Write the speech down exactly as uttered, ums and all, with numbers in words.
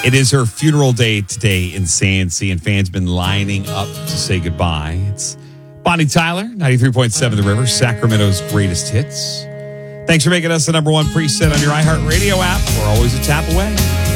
It is her funeral day today in Sandsea, and fans been lining up to say goodbye. It's Bonnie Tyler, ninety-three point seven The River, Sacramento's greatest hits. Thanks for making us the number one preset on your iHeartRadio app. We're always a tap away.